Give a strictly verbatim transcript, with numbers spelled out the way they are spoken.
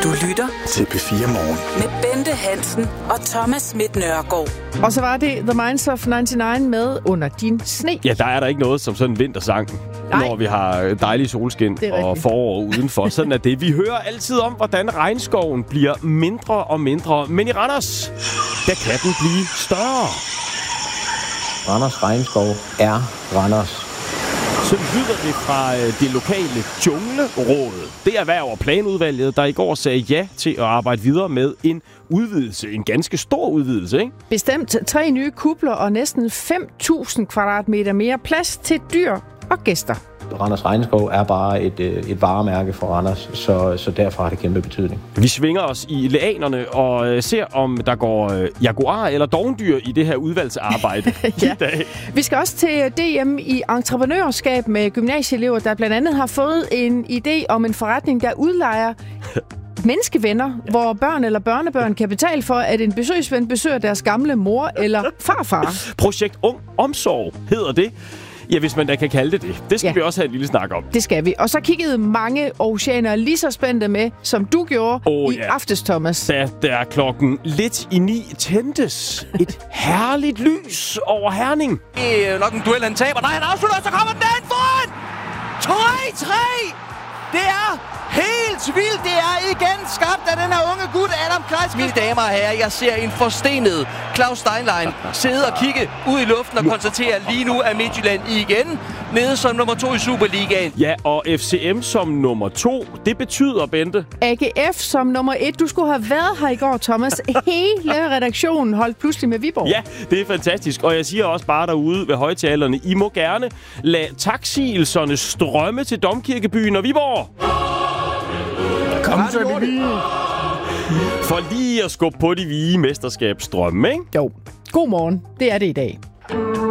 Du lytter til P fire Morgen med Bente Hansen og Thomas Schmidt Nørgaard. Og så var det The Minds of nioghalvfems med Under din sne. Ja, der er der ikke noget som sådan en vintersang, Nej. når vi har dejlig solskin og forår udenfor. Sådan er det. Vi hører altid om, hvordan regnskoven bliver mindre og mindre. Men i Randers, der kan den blive større. Randers Regnskov er Randers. Så lyder det fra det lokale jungleråd. Det er erhverv- og planudvalget, der i går sagde ja til at arbejde videre med en udvidelse. En ganske stor udvidelse, ikke? Bestemt tre nye kupler og næsten fem tusind kvadratmeter mere plads til dyr og gæster. Randers Regnskov er bare et, et varemærke for Randers, så, så derfor har det kæmpe betydning. Vi svinger os i læanerne og ser, om der går jaguar eller dovendyr i det her udvalgsarbejde ja. i dag. Vi skal også til D M i entreprenørskab med gymnasieelever, der blandt andet har fået en idé om en forretning, der udlejer menneskevenner, hvor børn eller børnebørn kan betale for, at en besøgsven besøger deres gamle mor eller farfar. Projekt Ung Omsorg hedder det. Ja, hvis man da kan kalde det det. Det skal ja. vi også have en lille snak om. Det skal vi. Og så kiggede mange oceaner lige så spændte med, som du gjorde oh, i ja. aftes, Thomas. Da der klokken lidt i ni tændtes et herligt lys over Herning. Det er nok en duel, han taber. Nej, han afslutter, så kommer den derhen foran! tre tre! Det er helt vildt. Det er igen skabt af den her unge gut, Adam Kleis. Mine damer og herrer, jeg ser en forstenet Claus Steinlein sidde og kigge ud i luften og konstatere, at lige nu er Midtjylland igen nede som nummer to i Superligaen. Ja, og F C M som nummer to, det betyder, Bente? A G F som nummer et. Du skulle have været her i går, Thomas. Hele redaktionen holdt pludselig med Viborg. Ja, det er fantastisk. Og jeg siger også bare derude ved højtalerne, I må gerne lade taksielserne strømme til Domkirkebyen og Viborg. Kom så, vi. For lige at skubbe på de vige mesterskabsstrømme, ikke? Jo. God morgen. Det er det i dag.